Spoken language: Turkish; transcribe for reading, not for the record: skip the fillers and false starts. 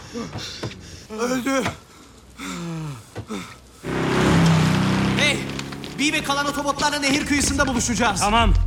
Öldü. Hey! Bee ve kalan otobotlarla nehir kıyısında buluşacağız. Tamam.